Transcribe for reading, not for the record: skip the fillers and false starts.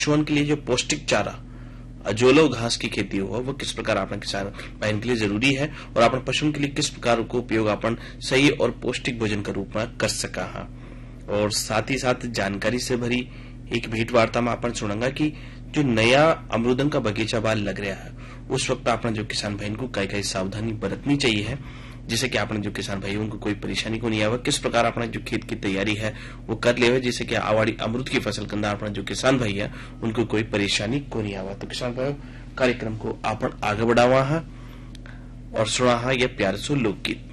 पशुओं के लिए जो पौष्टिक चारा अजोलो घास की खेती हो वो किस प्रकार अपन किसान भाई के लिए जरूरी है और अपन पशुओं के लिए किस प्रकार को उपयोग अपन सही और पौष्टिक भोजन के रूप में कर सका है। और साथ ही साथ जानकारी से भरी एक भेंट वार्ता में अपन सुनेंगे कि जो नया अमरूदन का बगीचा बाल लग रहा है उस वक्त अपना जो किसान भाई को कई कई सावधानी बरतनी चाहिए है, जिससे कि अपने जो किसान भाई उनको कोई परेशानी को नहीं आवे, किस प्रकार अपना जो खेत की तैयारी है वो कर ले, जिससे कि आवाड़ी अमरूद की फसल के अंदर अपना जो किसान भाई है उनको कोई परेशानी को नहीं आवा। तो किसान भाई कार्यक्रम को अपन आगे बढ़ावा है और सुना है ये प्यार सो लोकगीत।